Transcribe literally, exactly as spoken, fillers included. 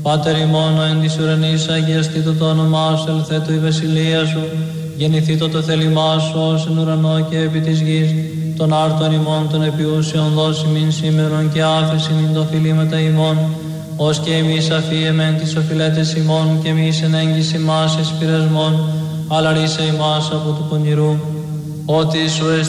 Πάτερ ημών, εν της ουρανής, αγιαστήτω το όνομά σου, ελθέτω η βασιλεία σου, γεννηθήτω το θέλημά σου, ως εν ουρανό και επί της γης, των άρτων ημών των επιούσεων δώσει μην σήμερον και άφεσιν ειν το φιλήματα ημών, ως και εμείς αφίεμεν τις οφειλέτες ημών και εμείς εν έγκυση μας εις πειρασμών, αλλά ρίσε ημάς από του πονηρού, ότι σου